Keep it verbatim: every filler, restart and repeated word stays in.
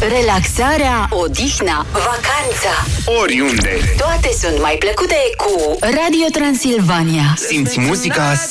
Relaxarea, odihna, vacanța. Oriunde. Toate sunt mai plăcute cu Radio Transilvania. Simți muzica